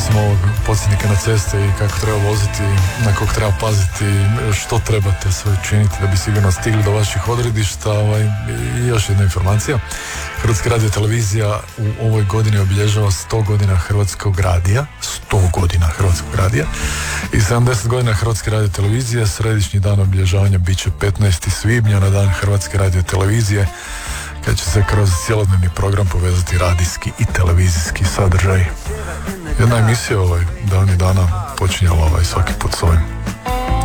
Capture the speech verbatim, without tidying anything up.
osim ovog podsjetnika na ceste i kako treba voziti, na kog treba paziti, što trebate sve učiniti da bi sigurno stigli do vaših odredišta. Ovaj, i još jedna informacija. Hrvatska radio televizija u ovoj godini obilježava sto godina Hrvatskog radija, sto godina Hrvatskog radija i sedamdeset godina Hrvatske radio televizije. Središnji dan obilježavanja bit će petnaesti svibnja na dan Hrvatske radio televizije, kad će se kroz cjelodnevni program povezati radijski i televizijski sadržaj. Jedna emisija ovaj davnih dana počinjala ovaj svaki put s ovim.